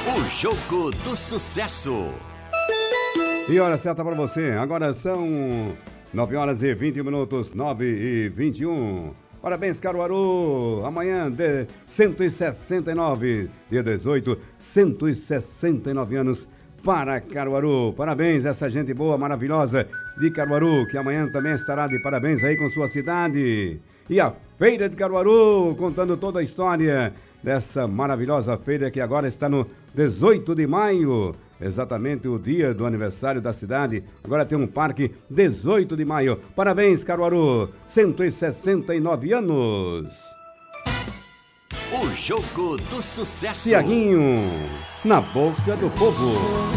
O Jogo do Sucesso. E hora certa para você. Agora são 9 horas e 20 minutos, 9 e 21. Parabéns, Caruaru. Amanhã de 169, dia 18, 169 anos para Caruaru. Parabéns essa gente boa, maravilhosa de Caruaru, que amanhã também estará de parabéns aí com sua cidade. E a Feira de Caruaru, contando toda a história dessa maravilhosa feira que agora está no 18 de maio. Exatamente o dia do aniversário da cidade. Agora tem um parque 18 de maio. Parabéns, Caruaru. 169 anos. O Jogo do Sucesso. Tiaguinho, na boca do povo.